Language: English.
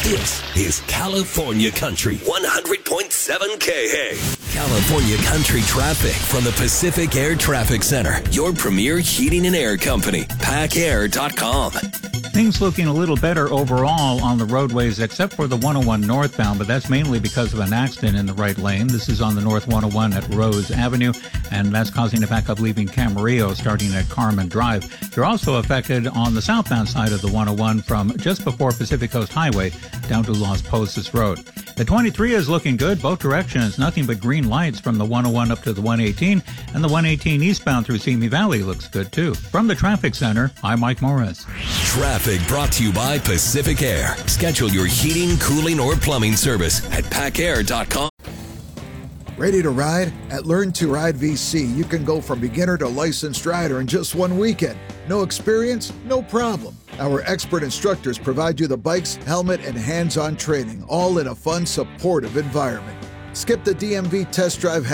This is California Country 100.7 KA. California Country traffic from the Pacific Air Traffic Center. Your premier heating and air company. PackAir.com. Things looking a little better overall on the roadways except for the 101 northbound, but that's mainly because of an accident in the right lane. This is on the North 101 at Rose Avenue, and that's causing a backup leaving Camarillo starting at Carmen Drive. You're also affected on the southbound side of the 101 from just before Pacific Coast Highway down to Las Posas Road. The 23 is looking good, both directions. Nothing but green lights from the 101 up to the 118, and the 118 eastbound through Simi Valley looks good too. From the traffic center, I'm Mike Morris. Traffic brought to you by Pacific Air. Schedule your heating, cooling, or plumbing service at PackAir.com. Ready to ride? At Learn to Ride VC, you can go from beginner to licensed rider in just one weekend. No experience? No problem. Our expert instructors provide you the bikes, helmet, and hands-on training, all in a fun, supportive environment. Skip the DMV test drive